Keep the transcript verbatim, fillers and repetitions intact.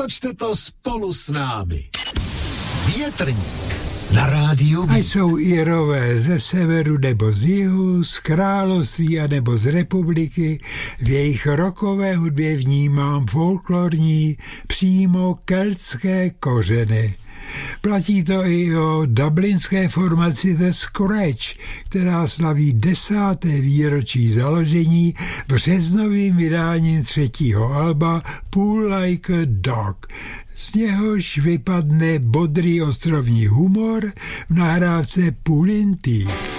natočte to spolu s námi. Větrník na rádiu. A jsou Irové ze severu nebo z jihu, z království a nebo z republiky. V jejich rockové hudbě vnímám folklorní, přímo keltské kořeny. Platí to i o dublinské formaci The Scratch, která slaví desáté výročí založení březnovým vydáním třetího alba Pull Like a Dog. Z něhož vypadne bodrý ostrovní humor v nahrávce Pullin' Teeth.